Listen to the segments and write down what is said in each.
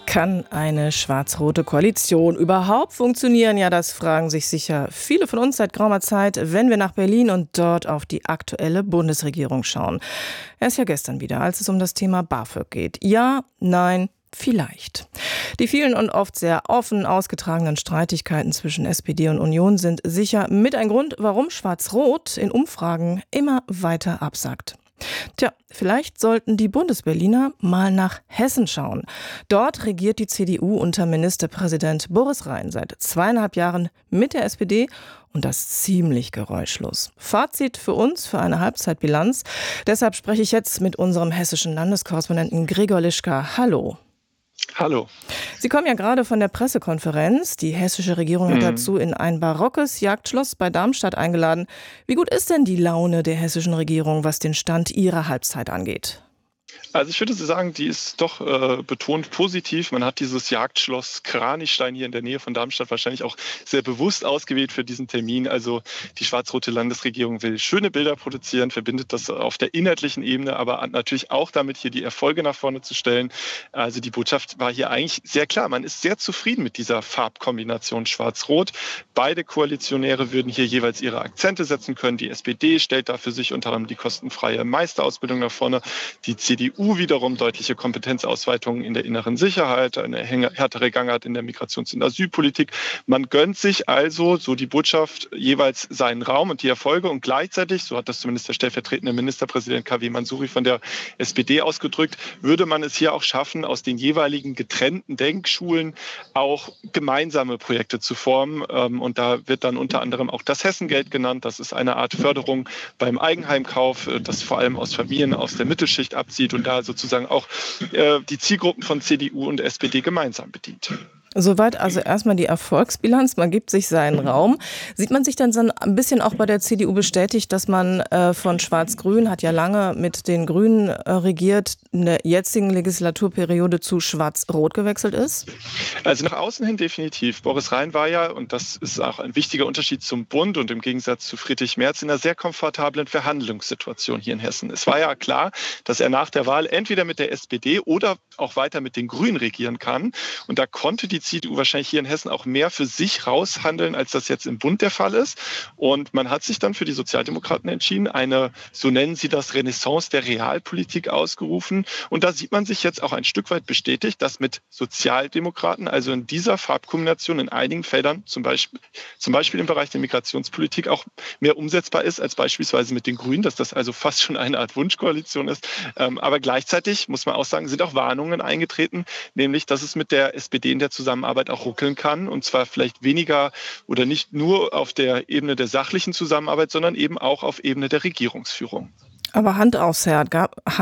Kann eine schwarz-rote Koalition überhaupt funktionieren? Ja, das fragen sich sicher viele von uns seit geraumer Zeit, wenn wir nach Berlin und dort auf die aktuelle Bundesregierung schauen. Erst ja gestern wieder, als es um das Thema BAföG geht. Ja, nein, vielleicht. Die vielen und oft sehr offen ausgetragenen Streitigkeiten zwischen SPD und Union sind sicher mit ein Grund, warum Schwarz-Rot in Umfragen immer weiter absackt. Tja, vielleicht sollten die Bundesberliner mal nach Hessen schauen. Dort regiert die CDU unter Ministerpräsident Boris Rhein seit 2,5 Jahren mit der SPD und das ziemlich geräuschlos. Fazit für uns für eine Halbzeitbilanz. Deshalb spreche ich jetzt mit unserem hessischen Landeskorrespondenten Gregor Lischka. Hallo. Hallo. Sie kommen ja gerade von der Pressekonferenz. Die hessische Regierung hat dazu in ein barockes Jagdschloss bei Darmstadt eingeladen. Wie gut ist denn die Laune der hessischen Regierung, was den Stand ihrer Halbzeit angeht? Also ich würde sagen, die ist doch betont positiv. Man hat dieses Jagdschloss Kranichstein hier in der Nähe von Darmstadt wahrscheinlich auch sehr bewusst ausgewählt für diesen Termin. Also die schwarz-rote Landesregierung will schöne Bilder produzieren, verbindet das auf der inhaltlichen Ebene, aber natürlich auch damit, hier die Erfolge nach vorne zu stellen. Also die Botschaft war hier eigentlich sehr klar. Man ist sehr zufrieden mit dieser Farbkombination schwarz-rot. Beide Koalitionäre würden hier jeweils ihre Akzente setzen können. Die SPD stellt da für sich unter anderem die kostenfreie Meisterausbildung nach vorne. Die CDU wiederum deutliche Kompetenzausweitungen in der inneren Sicherheit, eine härtere Gangart in der Migrations- und Asylpolitik. Man gönnt sich also, so die Botschaft, jeweils seinen Raum und die Erfolge und gleichzeitig, so hat das zumindest der stellvertretende Ministerpräsident KW Mansouri von der SPD ausgedrückt, würde man es hier auch schaffen, aus den jeweiligen getrennten Denkschulen auch gemeinsame Projekte zu formen. Und da wird dann unter anderem auch das Hessengeld genannt. Das ist eine Art Förderung beim Eigenheimkauf, das vor allem aus Familien aus der Mittelschicht abzieht und da sozusagen auch die Zielgruppen von CDU und SPD gemeinsam bedient. Soweit also erstmal die Erfolgsbilanz. Man gibt sich seinen Raum. Sieht man sich dann so ein bisschen auch bei der CDU bestätigt, dass man von Schwarz-Grün, hat ja lange mit den Grünen regiert, in der jetzigen Legislaturperiode zu Schwarz-Rot gewechselt ist? Also nach außen hin definitiv. Boris Rhein war ja, und das ist auch ein wichtiger Unterschied zum Bund und im Gegensatz zu Friedrich Merz, in einer sehr komfortablen Verhandlungssituation hier in Hessen. Es war ja klar, dass er nach der Wahl entweder mit der SPD oder auch weiter mit den Grünen regieren kann. Und da konnte die CDU wahrscheinlich hier in Hessen auch mehr für sich raushandeln, als das jetzt im Bund der Fall ist. Und man hat sich dann für die Sozialdemokraten entschieden, eine, so nennen sie das, Renaissance der Realpolitik ausgerufen. Und da sieht man sich jetzt auch ein Stück weit bestätigt, dass mit Sozialdemokraten, also in dieser Farbkombination in einigen Feldern, zum Beispiel im Bereich der Migrationspolitik, auch mehr umsetzbar ist als beispielsweise mit den Grünen, dass das also fast schon eine Art Wunschkoalition ist. Aber gleichzeitig, muss man auch sagen, sind auch Warnungen eingetreten, nämlich, dass es mit der SPD in der Zusammenarbeit auch ruckeln kann, und zwar vielleicht weniger oder nicht nur auf der Ebene der sachlichen Zusammenarbeit, sondern eben auch auf Ebene der Regierungsführung. Aber Hand aufs Herz,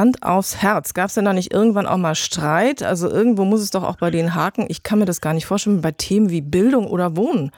gab es denn da nicht irgendwann auch mal Streit? Also irgendwo muss es doch auch bei denen haken. Ich kann mir das gar nicht vorstellen, bei Themen wie Bildung oder Wohnen.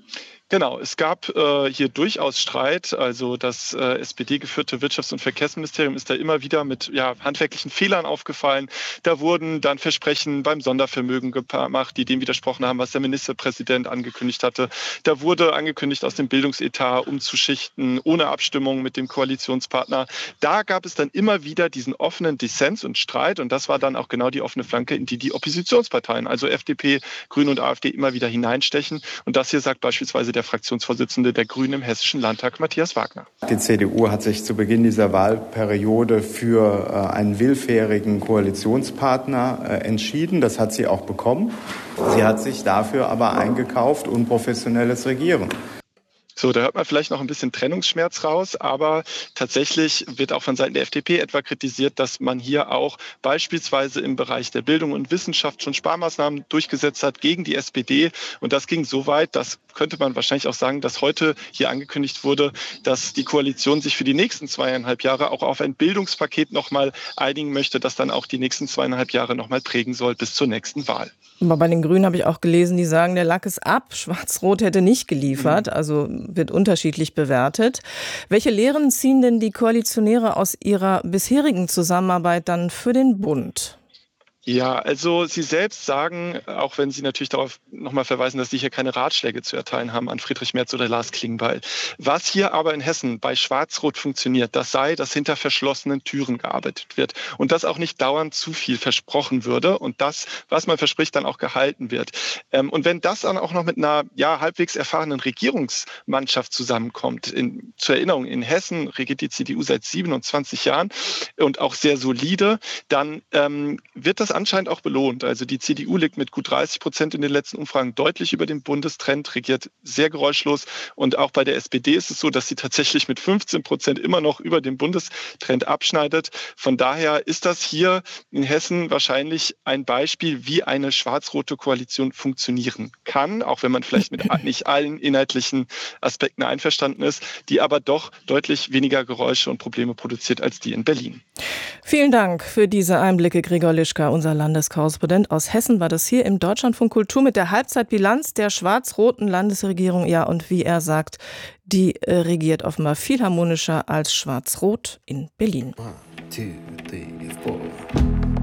Genau, es gab hier durchaus Streit. Also das SPD-geführte Wirtschafts- und Verkehrsministerium ist da immer wieder mit handwerklichen Fehlern aufgefallen. Da wurden dann Versprechen beim Sondervermögen gemacht, die dem widersprochen haben, was der Ministerpräsident angekündigt hatte. Da wurde angekündigt, aus dem Bildungsetat umzuschichten, ohne Abstimmung mit dem Koalitionspartner. Da gab es dann immer wieder diesen offenen Dissens und Streit. Und das war dann auch genau die offene Flanke, in die Oppositionsparteien, also FDP, Grüne und AfD, immer wieder hineinstechen. Und das hier sagt beispielsweise der Fraktionsvorsitzende der Grünen im Hessischen Landtag, Matthias Wagner. Die CDU hat sich zu Beginn dieser Wahlperiode für einen willfährigen Koalitionspartner entschieden. Das hat sie auch bekommen. Sie hat sich dafür aber eingekauft, unprofessionelles Regieren. So, da hört man vielleicht noch ein bisschen Trennungsschmerz raus, aber tatsächlich wird auch von Seiten der FDP etwa kritisiert, dass man hier auch beispielsweise im Bereich der Bildung und Wissenschaft schon Sparmaßnahmen durchgesetzt hat gegen die SPD. Und das ging so weit, das könnte man wahrscheinlich auch sagen, dass heute hier angekündigt wurde, dass die Koalition sich für die nächsten 2,5 Jahre auch auf ein Bildungspaket nochmal einigen möchte, das dann auch die nächsten 2,5 Jahre nochmal prägen soll bis zur nächsten Wahl. Aber bei den Grünen habe ich auch gelesen, die sagen, der Lack ist ab. Schwarz-Rot hätte nicht geliefert, also wird unterschiedlich bewertet. Welche Lehren ziehen denn die Koalitionäre aus ihrer bisherigen Zusammenarbeit dann für den Bund? Ja, also Sie selbst sagen, auch wenn Sie natürlich darauf nochmal verweisen, dass Sie hier keine Ratschläge zu erteilen haben an Friedrich Merz oder Lars Klingbeil. Was hier aber in Hessen bei Schwarz-Rot funktioniert, das sei, dass hinter verschlossenen Türen gearbeitet wird und dass auch nicht dauernd zu viel versprochen würde und das, was man verspricht, dann auch gehalten wird. Und wenn das dann auch noch mit einer halbwegs erfahrenen Regierungsmannschaft zusammenkommt, zur Erinnerung, in Hessen regiert die CDU seit 27 Jahren und auch sehr solide, dann wird das anscheinend auch belohnt. Also die CDU liegt mit gut 30% in den letzten Umfragen deutlich über dem Bundestrend, regiert sehr geräuschlos. Und auch bei der SPD ist es so, dass sie tatsächlich mit 15% immer noch über dem Bundestrend abschneidet. Von daher ist das hier in Hessen wahrscheinlich ein Beispiel, wie eine schwarz-rote Koalition funktionieren kann, auch wenn man vielleicht mit nicht allen inhaltlichen Aspekten einverstanden ist, die aber doch deutlich weniger Geräusche und Probleme produziert als die in Berlin. Vielen Dank für diese Einblicke, Gregor Lischka, unser Landeskorrespondent aus Hessen, war das hier im Deutschlandfunk Kultur mit der Halbzeitbilanz der schwarz-roten Landesregierung. Ja, und wie er sagt, die regiert offenbar viel harmonischer als schwarz-rot in Berlin. 1, 2, 3, 4.